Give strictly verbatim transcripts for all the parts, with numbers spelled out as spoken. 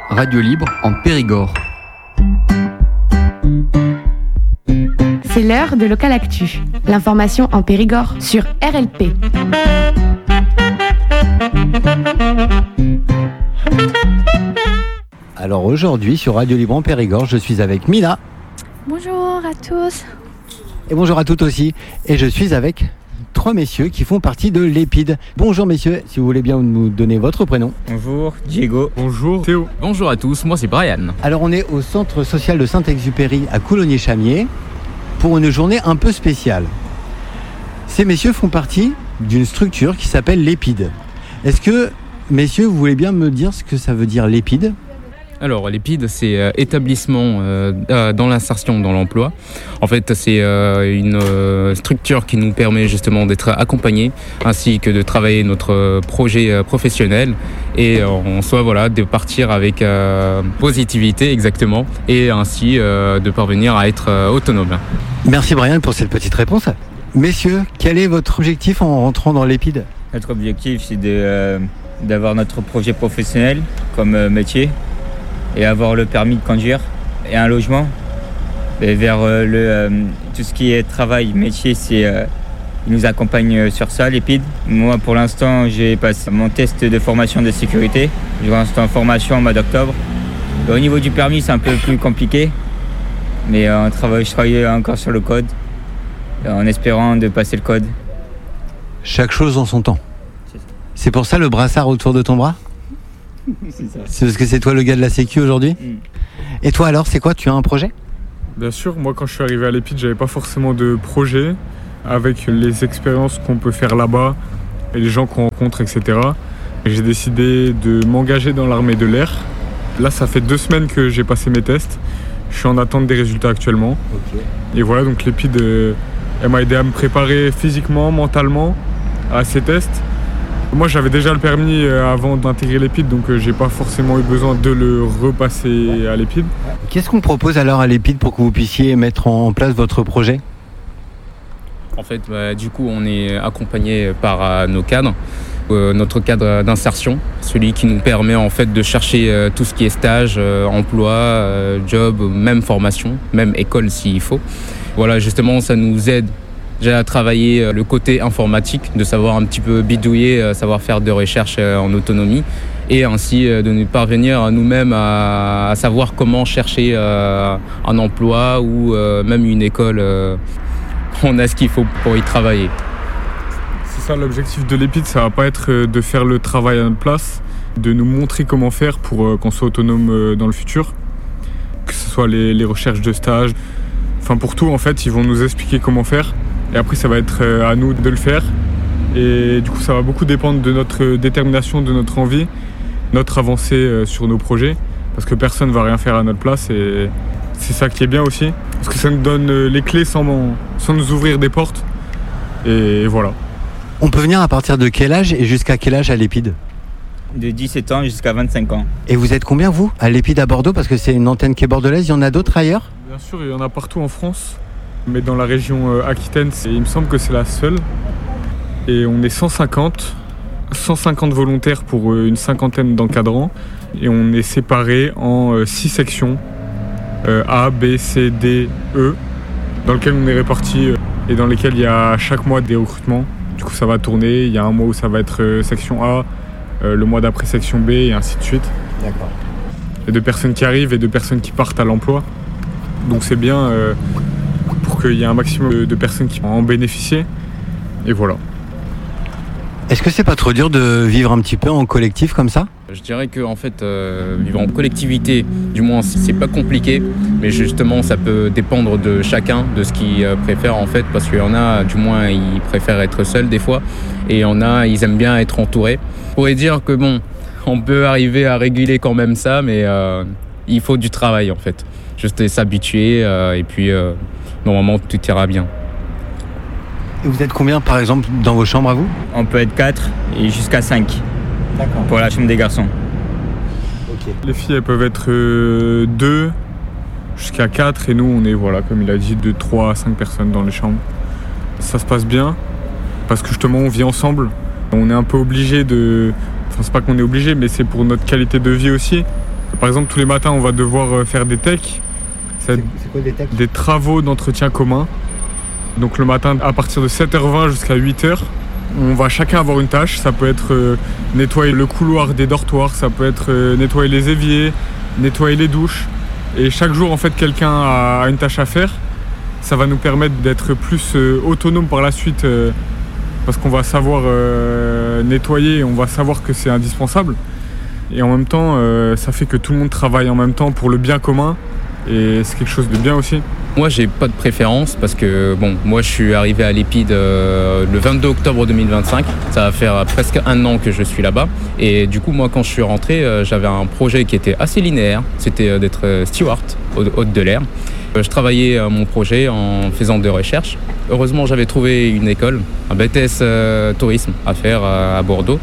Radio Libre en Périgord. C'est l'heure de Local Actu. L'information en Périgord sur R L P. Alors aujourd'hui sur Radio Libre en Périgord, je suis avec Mila. Bonjour à tous. Et bonjour à toutes aussi. Et je suis avec trois messieurs qui font partie de l'Épide. Bonjour messieurs, si vous voulez bien nous donner votre prénom. Bonjour, Diego. Bonjour, Théo. Bonjour à tous, moi c'est Brian. Alors on est au centre social de Saint-Exupéry à Coulommiers-Chamiers pour une journée un peu spéciale. Ces messieurs font partie d'une structure qui s'appelle l'Épide. Est-ce que, messieurs, vous voulez bien me dire ce que ça veut dire l'Épide ? Alors l'Épide, c'est euh, établissement euh, euh, dans l'insertion dans l'emploi. En fait, c'est euh, une euh, structure qui nous permet justement d'être accompagnés ainsi que de travailler notre projet euh, professionnel et euh, en soi voilà, de partir avec euh, positivité exactement et ainsi euh, de parvenir à être euh, autonome. Merci Brian pour cette petite réponse. Messieurs, quel est votre objectif en rentrant dans l'Épide ? Notre objectif, c'est de, euh, d'avoir notre projet professionnel comme euh, métier et avoir le permis de conduire et un logement. Et vers euh, le, euh, tout ce qui est travail, métier, c'est, euh, ils nous accompagnent sur ça, l'Épide. Moi, pour l'instant, j'ai passé mon test de formation de sécurité. Je reste en formation en mois d'octobre. Et au niveau du permis, c'est un peu plus compliqué, mais euh, on travaille, je travaille encore sur le code, en espérant de passer le code. Chaque chose en son temps. C'est ça. C'est pour ça le brassard autour de ton bras ? C'est ça. C'est parce que c'est toi le gars de la sécu aujourd'hui ? Mm. Et toi alors, c'est quoi ? Tu as un projet ? Bien sûr, moi quand je suis arrivé à l'Épide, j'avais pas forcément de projet. Avec les expériences qu'on peut faire là-bas et les gens qu'on rencontre, et cetera. J'ai décidé de m'engager dans l'armée de l'air. Là, ça fait deux semaines que j'ai passé mes tests. Je suis en attente des résultats actuellement. Ok. Et voilà, donc l'Épide, euh, elle m'a aidé à me préparer physiquement, mentalement à ces tests. Moi, j'avais déjà le permis euh, avant d'intégrer l'Épide, donc euh, j'ai pas forcément eu besoin de le repasser à l'Épide. Qu'est-ce qu'on propose alors à l'Épide pour que vous puissiez mettre en place votre projet ? En fait, bah, du coup, on est accompagné par euh, nos cadres. Euh, notre cadre d'insertion, celui qui nous permet en fait de chercher euh, tout ce qui est stage, euh, emploi, euh, job, même formation, même école s'il faut. Voilà, justement, ça nous aide déjà à travailler euh, le côté informatique, de savoir un petit peu bidouiller, euh, savoir faire de recherche euh, en autonomie et ainsi euh, de nous parvenir à nous-mêmes à, à savoir comment chercher euh, un emploi ou euh, même une école. Euh, on a ce qu'il faut pour y travailler. C'est ça l'objectif de l'Épide, ça va pas être de faire le travail à notre place, de nous montrer comment faire pour qu'on soit autonome dans le futur, que ce soit les, les recherches de stage, enfin pour tout en fait, ils vont nous expliquer comment faire et après ça va être à nous de le faire et du coup ça va beaucoup dépendre de notre détermination, de notre envie, notre avancée sur nos projets parce que personne ne va rien faire à notre place et c'est ça qui est bien aussi parce que ça nous donne les clés sans, sans nous ouvrir des portes et voilà. On peut venir à partir de quel âge et jusqu'à quel âge à l'Épide ? De dix-sept ans jusqu'à vingt-cinq ans. Et vous êtes combien vous à l'Épide à Bordeaux ? Parce que c'est une antenne qui est bordelaise, il y en a d'autres ailleurs ? Bien sûr, il y en a partout en France, mais dans la région euh, Aquitaine, c'est, il me semble que c'est la seule. Et on est cent cinquante, cent cinquante volontaires pour euh, une cinquantaine d'encadrants. Et on est séparés en euh, six sections, euh, A, B, C, D, E, dans lesquelles on est répartis euh, et dans lesquelles il y a chaque mois des recrutements. Du coup, ça va tourner. Il y a un mois où ça va être euh, section A, euh, le mois d'après section B et ainsi de suite. D'accord. Et de personnes qui arrivent et de personnes qui partent à l'emploi. Donc c'est bien euh, pour qu'il y ait un maximum de, de personnes qui vont en bénéficier. Et voilà. Est-ce que c'est pas trop dur de vivre un petit peu en collectif comme ça ? Je dirais que en fait, euh, vivre en collectivité, du moins, c'est pas compliqué, mais justement, ça peut dépendre de chacun, de ce qu'il euh, préfère en fait, parce qu'il y en a, du moins, ils préfèrent être seuls des fois, et il y en a, ils aiment bien être entourés. On pourrait dire que bon, on peut arriver à réguler quand même ça, mais euh, il faut du travail en fait, juste s'habituer, euh, et puis euh, normalement tout ira bien. Et vous êtes combien par exemple dans vos chambres à vous ? On peut être quatre et jusqu'à cinq. D'accord. Pour la chambre des garçons. Ok. Les filles, elles peuvent être euh, deux jusqu'à quatre et nous, on est, voilà, comme il a dit, de trois à cinq personnes dans les chambres. Ça se passe bien parce que justement, on vit ensemble. On est un peu obligé de... Enfin, c'est pas qu'on est obligé, mais c'est pour notre qualité de vie aussi. Par exemple, tous les matins, on va devoir faire des techs. C'est, c'est quoi des techs ? Des travaux d'entretien commun. Donc le matin, à partir de sept heures vingt jusqu'à huit heures, on va chacun avoir une tâche. Ça peut être euh, nettoyer le couloir des dortoirs, ça peut être euh, nettoyer les éviers, nettoyer les douches. Et chaque jour, en fait, quelqu'un a une tâche à faire. Ça va nous permettre d'être plus euh, autonome par la suite euh, parce qu'on va savoir euh, nettoyer, on va savoir que c'est indispensable. Et en même temps, euh, ça fait que tout le monde travaille en même temps pour le bien commun. Et c'est quelque chose de bien aussi. Moi, j'ai pas de préférence parce que bon, moi, je suis arrivé à l'Épide euh, le vingt-deux octobre deux mille vingt-cinq. Ça va faire presque un an que je suis là-bas. Et du coup, moi, quand je suis rentré, euh, j'avais un projet qui était assez linéaire. C'était euh, d'être euh, steward, hôte de l'air. Euh, je travaillais euh, mon projet en faisant des recherches. Heureusement, j'avais trouvé une école, un B T S euh, tourisme à faire euh, à Bordeaux.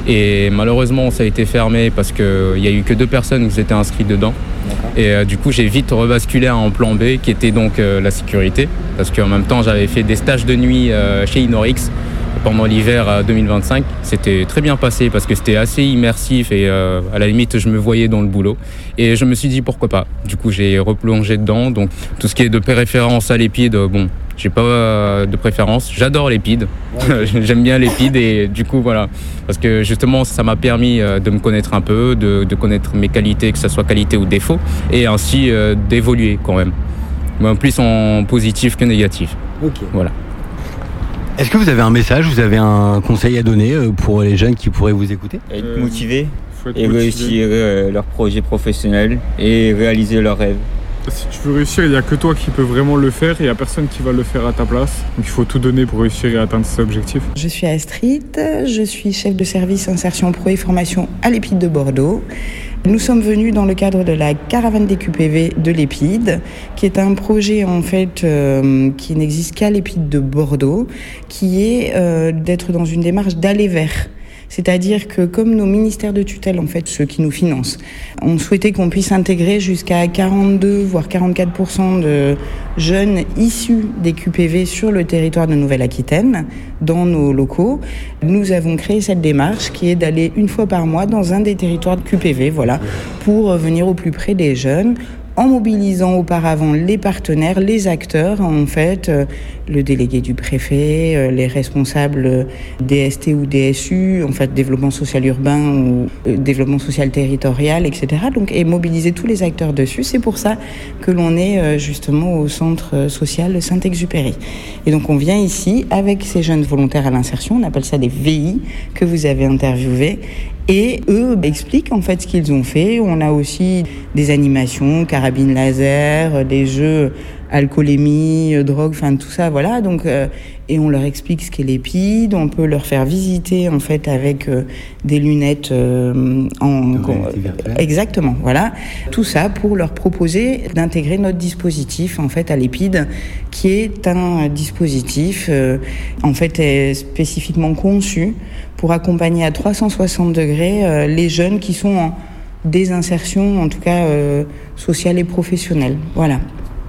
Et malheureusement, ça a été fermé parce qu'il n'y a eu que deux personnes qui s'étaient inscrites dedans. Et euh, du coup, j'ai vite rebasculé en plan B, qui était donc euh, la sécurité. Parce qu'en même temps, j'avais fait des stages de nuit euh, chez Inorix pendant l'hiver euh, deux mille vingt-cinq. C'était très bien passé parce que c'était assez immersif et euh, à la limite, je me voyais dans le boulot. Et je me suis dit pourquoi pas. Du coup, j'ai replongé dedans. Donc, tout ce qui est de préférence à l'Épide, bon, j'ai pas euh, de préférence. J'adore l'Épide. Ouais. J'aime bien l'Épide et du coup, voilà. Parce que justement, ça m'a permis euh, de me connaître un peu, de, de connaître mes qualités, que ce soit qualité ou défaut, et ainsi euh, d'évoluer quand même. Mais en plus en positif que négatif. Ok. Voilà. Est-ce que vous avez un message, vous avez un conseil à donner pour les jeunes qui pourraient vous écouter ? Être Euh, motivés Faut être et motivé. réussir euh, leur projet professionnel et réaliser leurs rêves. Si tu veux réussir, il n'y a que toi qui peux vraiment le faire et il n'y a personne qui va le faire à ta place. Donc il faut tout donner pour réussir et atteindre ses objectifs. Je suis Astrid, je suis chef de service insertion pro et formation à l'Épide de Bordeaux. Nous sommes venus dans le cadre de la caravane des Q P V de l'Épide, qui est un projet en fait euh, qui n'existe qu'à l'Épide de Bordeaux, qui est euh, d'être dans une démarche d'aller vers. C'est-à-dire que comme nos ministères de tutelle, en fait, ceux qui nous financent, ont souhaité qu'on puisse intégrer jusqu'à quarante-deux voire quarante-quatre pour cent de jeunes issus des Q P V sur le territoire de Nouvelle-Aquitaine, dans nos locaux, nous avons créé cette démarche qui est d'aller une fois par mois dans un des territoires de Q P V, voilà, pour venir au plus près des jeunes, en mobilisant auparavant les partenaires, les acteurs, en fait, euh, le délégué du préfet, euh, les responsables D S T ou D S U, en fait, développement social urbain ou euh, développement social territorial, et cetera. Donc, et mobiliser tous les acteurs dessus. C'est pour ça que l'on est euh, justement au centre social Saint-Exupéry. Et donc, on vient ici avec ces jeunes volontaires à l'insertion, on appelle ça des V I, que vous avez interviewés. Et eux expliquent en fait ce qu'ils ont fait. On a aussi des animations, carabines laser, des jeux alcoolémie, drogue, enfin tout ça, voilà. Donc, euh, et on leur explique ce qu'est l'Épide. On peut leur faire visiter en fait avec euh, des lunettes euh, en de réalité virtuelle. Exactement, voilà. Tout ça pour leur proposer d'intégrer notre dispositif en fait à l'Épide, qui est un dispositif euh, en fait est spécifiquement conçu pour accompagner à trois cent soixante degrés euh, les jeunes qui sont en désinsertion, en tout cas euh, sociale et professionnelle. Voilà.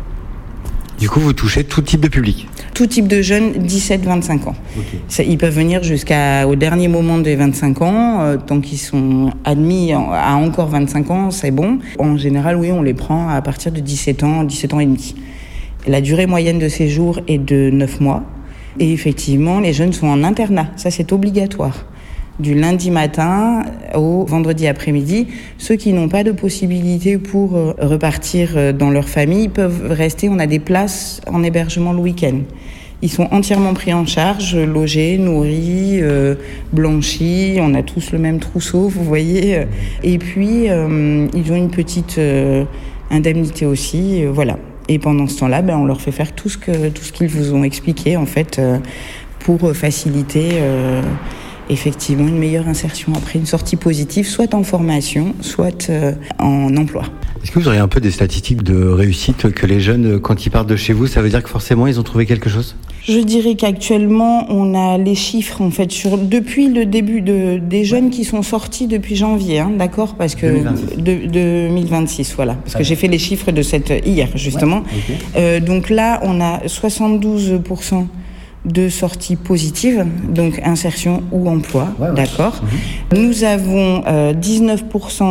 Du coup, vous touchez tout type de public ? Tout type de jeunes, dix-sept à vingt-cinq ans. Okay. Ça, ils peuvent venir jusqu'au dernier moment des vingt-cinq ans. Euh, tant qu'ils sont admis à encore vingt-cinq ans, c'est bon. En général, oui, on les prend à partir de dix-sept ans, dix-sept ans et demi. La durée moyenne de séjour est de neuf mois. Et effectivement, les jeunes sont en internat. Ça, c'est obligatoire. Du lundi matin au vendredi après-midi. Ceux qui n'ont pas de possibilité pour repartir dans leur famille peuvent rester. On a des places en hébergement le week-end. Ils sont entièrement pris en charge, logés, nourris, euh, blanchis. On a tous le même trousseau, vous voyez. Et puis, euh, ils ont une petite euh, indemnité aussi. Euh, voilà. Et pendant ce temps-là, ben, on leur fait faire tout ce que tout ce qu'ils vous ont expliqué, en fait, euh, pour faciliter euh, effectivement une meilleure insertion après une sortie positive, soit en formation, soit euh, en emploi. Est-ce que vous auriez un peu des statistiques de réussite que les jeunes, quand ils partent de chez vous, ça veut dire que forcément ils ont trouvé quelque chose ? Je dirais qu'actuellement, on a les chiffres en fait sur depuis le début de des jeunes qui sont sortis depuis janvier, hein, d'accord, parce que deux mille vingt-six. De, deux mille vingt-six, voilà, parce ah que j'ai fait les chiffres de cette hier justement. Ouais, okay. Euh, donc là, on a soixante-douze pour cent de sorties positives, donc insertion ou emploi, ouais, ouais. d'accord. Mmh. Nous avons euh, dix-neuf pour cent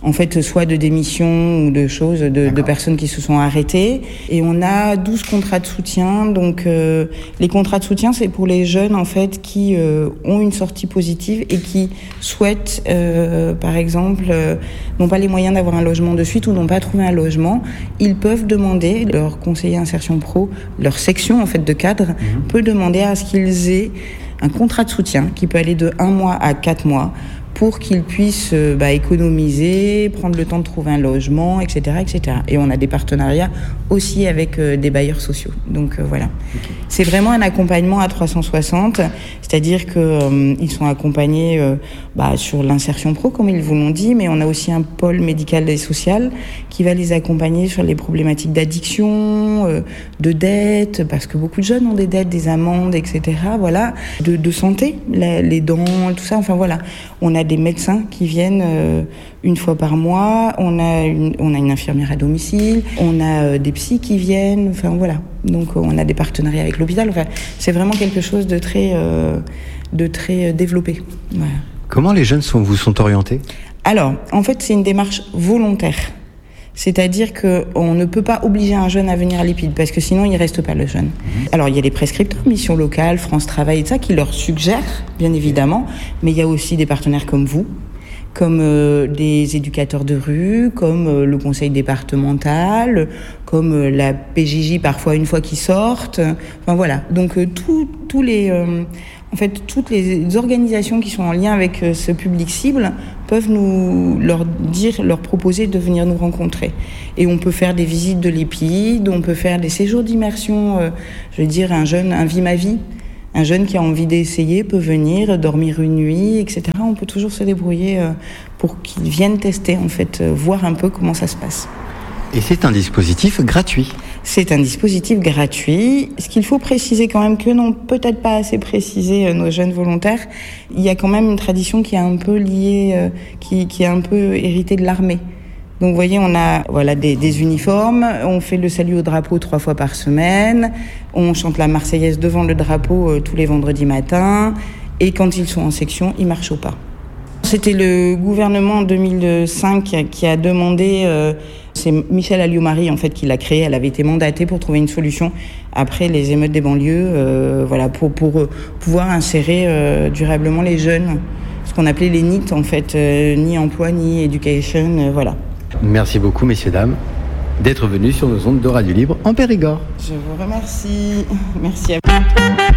en fait, soit de démission ou de choses, de, de personnes qui se sont arrêtées. Et on a douze contrats de soutien. Donc, euh, les contrats de soutien, c'est pour les jeunes, en fait, qui euh, ont une sortie positive et qui souhaitent, euh, par exemple, euh, n'ont pas les moyens d'avoir un logement de suite ou n'ont pas trouvé un logement. Ils peuvent demander, leur conseiller insertion pro, leur section, en fait, de cadre, mmh. peut demander à ce qu'ils aient un contrat de soutien qui peut aller de un mois à quatre mois pour qu'ils puissent euh, bah, économiser, prendre le temps de trouver un logement, et cetera, et cetera. Et on a des partenariats aussi avec euh, des bailleurs sociaux. Donc euh, voilà. Okay. C'est vraiment un accompagnement à trois cent soixante, c'est-à-dire qu'ils euh, sont accompagnés euh, bah, sur l'insertion pro, comme ils vous l'ont dit, mais on a aussi un pôle médical et social qui va les accompagner sur les problématiques d'addiction, euh, de dette, parce que beaucoup de jeunes ont des dettes, des amendes, et cetera. Voilà, de, de santé, la, les dents, tout ça. Enfin voilà, on a des médecins qui viennent euh, une fois par mois, on a une, on a une infirmière à domicile, on a euh, des psys qui viennent, enfin voilà. Donc euh, on a des partenariats avec l'hôpital. Enfin, c'est vraiment quelque chose de très, euh, de très euh, développé. Voilà. Comment les jeunes sont, vous sont orientés ? Alors, en fait, c'est une démarche volontaire. C'est-à-dire qu'on ne peut pas obliger un jeune à venir à l'EPID parce que sinon il ne reste pas le jeune. Alors il y a les prescripteurs, Mission Locale, France Travail et ça qui leur suggèrent, bien évidemment, mais il y a aussi des partenaires comme vous, comme euh, des éducateurs de rue, comme euh, le conseil départemental, comme euh, la P J J parfois une fois qu'ils sortent. Enfin voilà, donc euh, tous les... Euh, En fait, toutes les organisations qui sont en lien avec ce public cible peuvent nous leur dire, leur proposer de venir nous rencontrer. Et on peut faire des visites de l'EPID, on peut faire des séjours d'immersion. Euh, je veux dire, un jeune, un vie ma vie, un jeune qui a envie d'essayer peut venir dormir une nuit, et cetera. On peut toujours se débrouiller euh, pour qu'ils viennent tester, en fait, euh, voir un peu comment ça se passe. Et c'est un dispositif gratuit. C'est un dispositif gratuit. Ce qu'il faut préciser quand même, que n'ont peut-être pas assez précisé nos jeunes volontaires, il y a quand même une tradition qui est un peu liée, euh, qui, qui est un peu héritée de l'armée. Donc vous voyez, on a voilà des, des uniformes, on fait le salut au drapeau trois fois par semaine, on chante la Marseillaise devant le drapeau euh, tous les vendredis matins, et quand ils sont en section, ils marchent au pas. C'était le gouvernement en deux mille cinq qui a demandé, euh, c'est Michèle Alliot-Marie en fait qui l'a créé, elle avait été mandatée pour trouver une solution après les émeutes des banlieues, euh, voilà, pour, pour euh, pouvoir insérer euh, durablement les jeunes, ce qu'on appelait les N I T en fait, euh, ni emploi ni éducation, euh, voilà. Merci beaucoup messieurs, dames, d'être venus sur nos ondes de Radio Libre en Périgord. Je vous remercie, merci à vous.